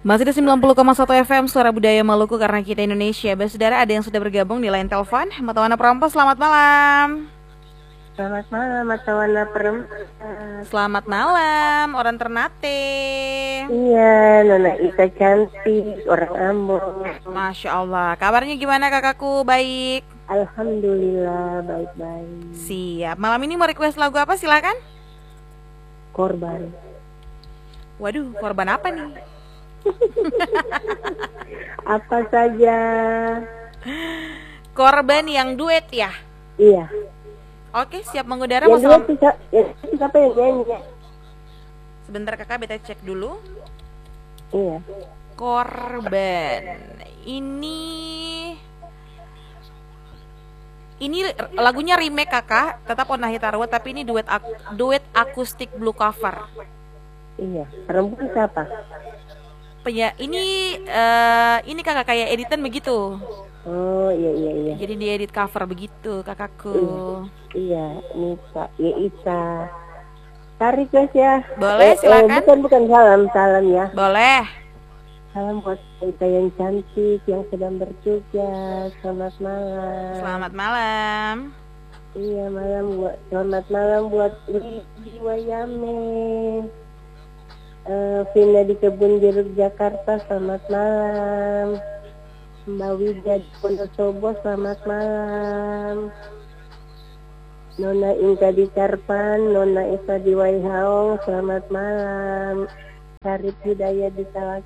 Masih di 90,1 FM Suara Budaya Maluku karena kita Indonesia. Saudara, ada yang sudah bergabung di line telepon. Matawana Perompo, selamat malam. Selamat malam, Matawana Perempuan. Selamat malam, orang Ternate. Iya, Nona Ika cantik, orang Ambon. Masya Allah, kabarnya gimana kakakku? Baik. Alhamdulillah, baik-baik. Siap, malam ini mau request lagu apa? Silakan. Korban. Waduh, korban apa nih? Apa saja. Korban yang duet ya? Iya. Oke, siap mengudara. Yang duet siapa yang nyanyi? Sebentar kakak, beta cek dulu. Iya. Korban. Ini lagunya remake kakak, tetap Ona Hitarwa, tapi ini duet akustik blue cover. Iya. Perempuan siapa? Ini kakak kayak editan begitu. Oh iya. Jadi diedit cover begitu kakakku. Iya, Nisa, ya Isa. Tarik guys ya. Boleh, silakan. Bukan salam ya. Boleh. Salam buat kita yang cantik, yang sedang bertugas. Selamat malam. Selamat malam. Iya, selamat malam buat Widi Wayame. Vina di Kebun Jeruk Jakarta, selamat malam. Mbak Wida di Pondosobo, selamat malam. Nona Inka di Carpan, Nona Esa di Waihaong, selamat malam. Syarif Hidayah di Salak